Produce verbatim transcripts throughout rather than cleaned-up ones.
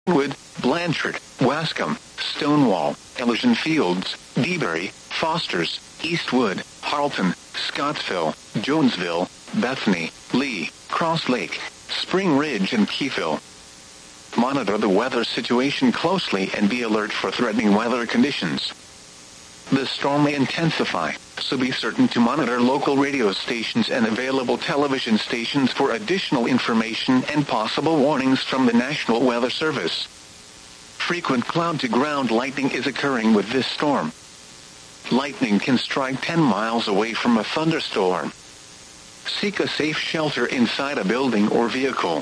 Wood, Blanchard, Wascombe, Stonewall, Elysian Fields, Dewberry, Fosters, Eastwood, Harleton, Scottsville, Jonesville, Bethany, Lee, Cross Lake, Spring Ridge and Keyville. Monitor the weather situation closely and be alert for threatening weather conditions. The storm may intensify, so be certain to monitor local radio stations and available television stations for additional information and possible warnings from the National Weather Service. Frequent cloud-to-ground lightning is occurring with this storm. Lightning can strike ten miles away from a thunderstorm. Seek a safe shelter inside a building or vehicle.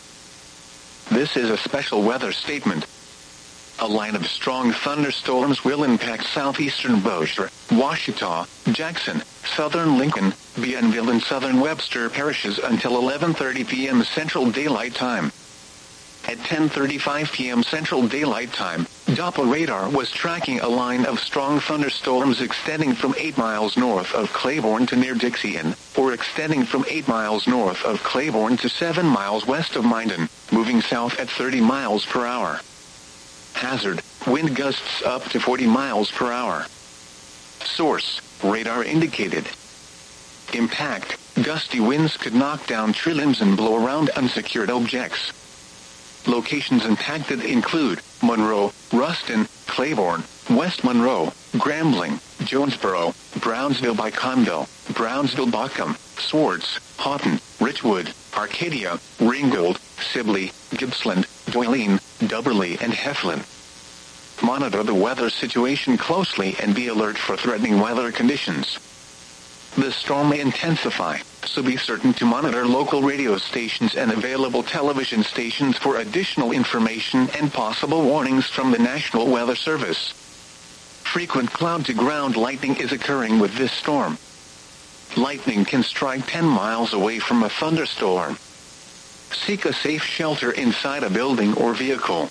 This is a special weather statement. A line of strong thunderstorms will impact southeastern Bossier, Ouachita, Jackson, southern Lincoln, Bienville and southern Webster parishes until eleven thirty p.m. Central Daylight Time. At ten thirty-five p.m. Central Daylight Time, Doppler radar was tracking a line of strong thunderstorms extending from eight miles north of Claiborne to near Dixien, or extending from eight miles north of Claiborne to seven miles west of Minden, moving south at thirty miles per hour. Hazard, wind gusts up to forty miles per hour. Source, radar indicated. Impact, gusty winds could knock down tree limbs and blow around unsecured objects. Locations impacted include Monroe, Ruston, Claiborne, West Monroe, Grambling, Jonesboro, Brownsville by Conville, Brownsville Bockham, Swartz, Houghton, Richwood, Arcadia, Ringgold, Sibley, Gippsland, Doyline, Dubberly and Heflin. Monitor the weather situation closely and be alert for threatening weather conditions. The storm may intensify, so be certain to monitor local radio stations and available television stations for additional information and possible warnings from the National Weather Service. Frequent cloud-to-ground lightning is occurring with this storm. Lightning can strike ten miles away from a thunderstorm. Seek a safe shelter inside a building or vehicle.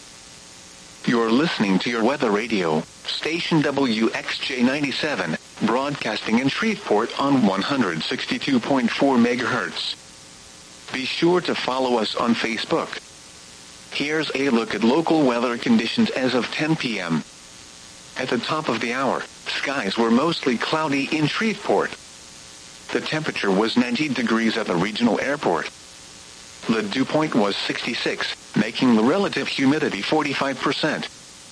You're listening to your weather radio, station W X J ninety-seven, broadcasting in Shreveport on one hundred sixty-two point four megahertz. Be sure to follow us on Facebook. Here's a look at local weather conditions as of ten p.m. At the top of the hour, skies were mostly cloudy in Shreveport. The temperature was ninety degrees at the regional airport. The dew point was sixty-six, making the relative humidity forty-five percent.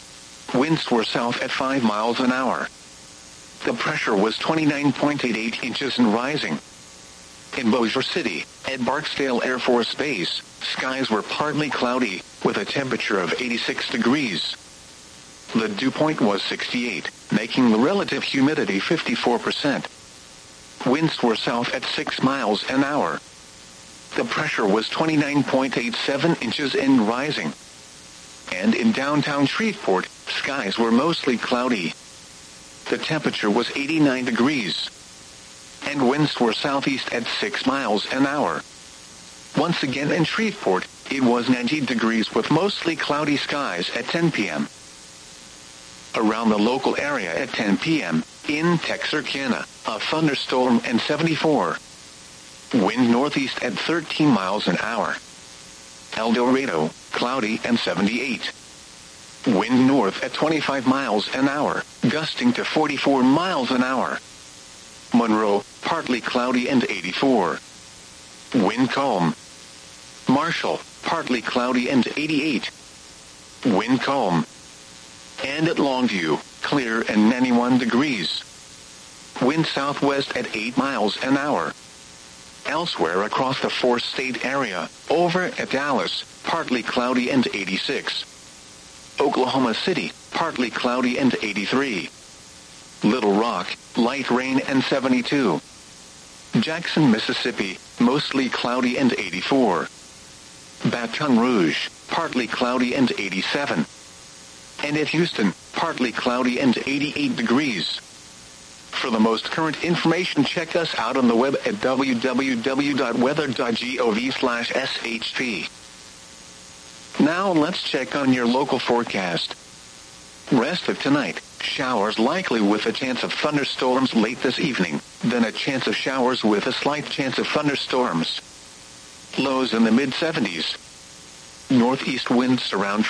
Winds were south at five miles an hour. The pressure was twenty-nine point eight eight inches and rising. In Bossier City, at Barksdale Air Force Base, skies were partly cloudy, with a temperature of eighty-six degrees. The dew point was sixty-eight, making the relative humidity fifty-four percent. Winds were south at six miles an hour. The pressure was twenty-nine point eight seven inches and rising. And in downtown Shreveport, skies were mostly cloudy. The temperature was eighty-nine degrees. And winds were southeast at six miles an hour. Once again in Shreveport, it was ninety degrees with mostly cloudy skies at ten p.m. Around the local area at ten p.m., in Texarkana, a thunderstorm and seventy-four. Wind northeast at thirteen miles an hour. El Dorado, cloudy and seventy-eight. Wind north at twenty-five miles an hour, gusting to forty-four miles an hour. Monroe, partly cloudy and eighty-four. Wind calm. Marshall, partly cloudy and eighty-eight. Wind calm. And at Longview, clear and ninety-one degrees. Wind southwest at eight miles an hour. Elsewhere across the four-state area, over at Dallas, partly cloudy and eighty-six. Oklahoma City, partly cloudy and eighty-three. Little Rock, light rain and seventy-two. Jackson, Mississippi, mostly cloudy and eighty-four. Baton Rouge, partly cloudy and eighty-seven. And at Houston, partly cloudy and eighty-eight degrees. For the most current information, check us out on the web at w w w dot weather dot gov slash s h p. Now let's check on your local forecast. Rest of tonight, showers likely with a chance of thunderstorms late this evening, then a chance of showers with a slight chance of thunderstorms. Lows in the mid seventies. Northeast winds around